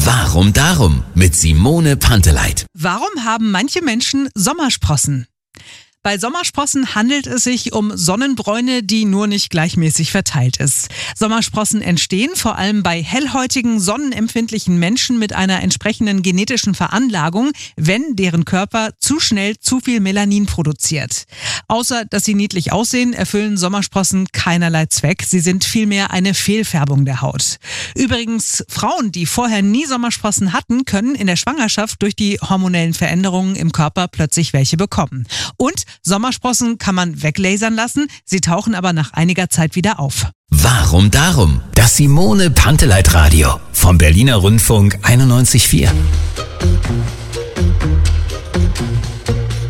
Warum darum? Mit Simone Panteleit. Warum haben manche Menschen Sommersprossen? Bei Sommersprossen handelt es sich um Sonnenbräune, die nur nicht gleichmäßig verteilt ist. Sommersprossen entstehen vor allem bei hellhäutigen, sonnenempfindlichen Menschen mit einer entsprechenden genetischen Veranlagung, wenn deren Körper zu schnell zu viel Melanin produziert. Außer dass sie niedlich aussehen, erfüllen Sommersprossen keinerlei Zweck. Sie sind vielmehr eine Fehlfärbung der Haut. Übrigens, Frauen, die vorher nie Sommersprossen hatten, können in der Schwangerschaft durch die hormonellen Veränderungen im Körper plötzlich welche bekommen. Und Sommersprossen kann man weglasern lassen, sie tauchen aber nach einiger Zeit wieder auf. Warum darum? Das Simone Panteleit Radio vom Berliner Rundfunk 91,4.